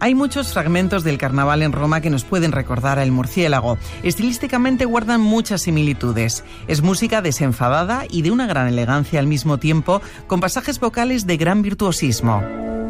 Hay muchos fragmentos del carnaval en Roma que nos pueden recordar a El Murciélago. Estilísticamente guardan muchas similitudes. Es música desenfadada y de una gran elegancia al mismo tiempo, con pasajes vocales de gran virtuosismo.